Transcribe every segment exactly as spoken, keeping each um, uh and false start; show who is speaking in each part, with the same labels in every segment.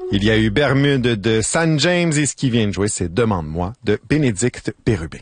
Speaker 1: Il y a eu Bermude de San James et ce qui vient de jouer, c'est Demande-moi de Bénédicte Bérubé.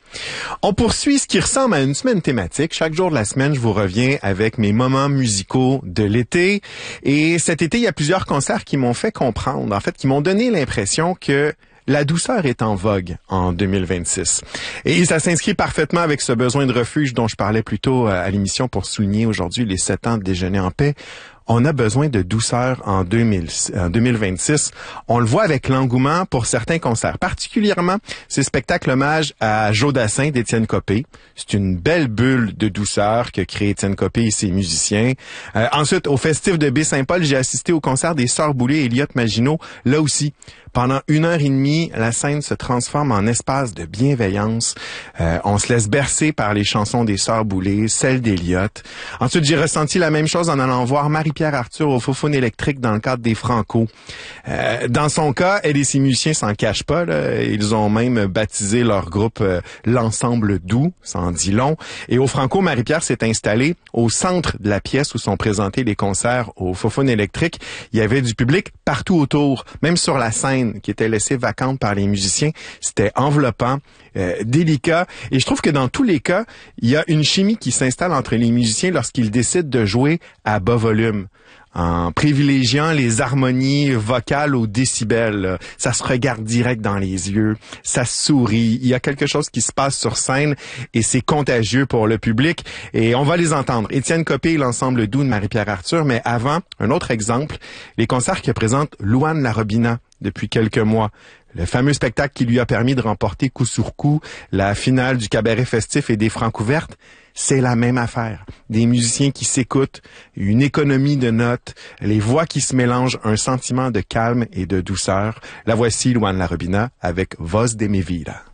Speaker 1: On poursuit ce qui ressemble à une semaine thématique. Chaque jour de la semaine, je vous reviens avec mes moments musicaux de l'été. Et cet été, il y a plusieurs concerts qui m'ont fait comprendre, en fait, qui m'ont donné l'impression que la douceur est en vogue en deux mille vingt-six. Et ça s'inscrit parfaitement avec ce besoin de refuge dont je parlais plus tôt à l'émission pour souligner aujourd'hui les sept ans de Déjeuner en paix. On a besoin de douceur en deux mille, en deux mille vingt-six. On le voit avec l'engouement pour certains concerts, particulièrement ces spectacles hommage à Jodassin d'Étienne Copé. C'est une belle bulle de douceur que crée Étienne Copé et ses musiciens. Euh, ensuite, au Festif de Baie-Saint-Paul, j'ai assisté au concert des Sœurs Boulay et Elliott Maginot. Là aussi, pendant une heure et demie, la scène se transforme en espace de bienveillance. Euh, on se laisse bercer par les chansons des Sœurs Boulay, celles d'Elliott. Ensuite, j'ai ressenti la même chose en allant voir Marie-Pierre Arthur au Faux-Faune électrique dans le cadre des Franco. Euh, dans son cas, elle et ses musiciens s'en cachent pas, là. Ils ont même baptisé leur groupe euh, l'Ensemble Doux, ça en dit long. Et au Franco, Marie-Pierre s'est installée au centre de la pièce où sont présentés les concerts au Faux-Faune électrique. Il y avait du public partout autour, même sur la scène qui était laissée vacante par les musiciens. C'était enveloppant, euh, délicat. Et je trouve que dans tous les cas, il y a une chimie qui s'installe entre les musiciens lorsqu'ils décident de jouer à bas volume, en privilégiant les harmonies vocales au décibel. Ça se regarde direct dans les yeux, ça sourit. Il y a quelque chose qui se passe sur scène et c'est contagieux pour le public. Et on va les entendre. Étienne Copé et l'Ensemble Doux de Marie-Pierre Arthur. Mais avant, un autre exemple, les concerts que présente Louane Larobina depuis quelques mois. Le fameux spectacle qui lui a permis de remporter coup sur coup la finale du cabaret festif et des Francouvertes, c'est la même affaire. Des musiciens qui s'écoutent, une économie de notes, les voix qui se mélangent, un sentiment de calme et de douceur. La voici, Louane Larobina, avec Voz de mi vida.